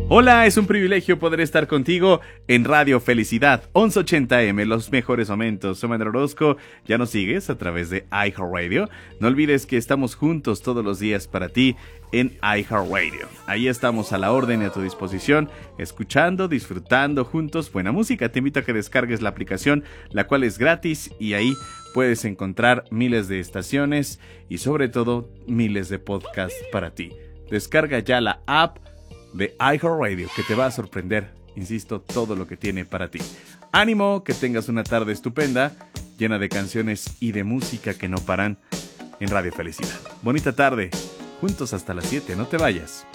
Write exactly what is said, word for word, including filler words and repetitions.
Hola, es un privilegio poder estar contigo en Radio Felicidad, once ochenta eme, los mejores momentos. Soy Manuel Orozco, ya nos sigues a través de iHeartRadio. No olvides que estamos juntos todos los días para ti en iHeartRadio. Ahí estamos a la orden y a tu disposición, escuchando, disfrutando juntos buena música. Te invito a que descargues la aplicación, la cual es gratis, y ahí puedes encontrar miles de estaciones y sobre todo miles de podcasts para ti. Descarga ya la app de iHeartRadio, que te va a sorprender, insisto, todo lo que tiene para ti. Ánimo, que tengas una tarde estupenda, llena de canciones y de música que no paran en Radio Felicidad. Bonita tarde, juntos hasta las siete, no te vayas.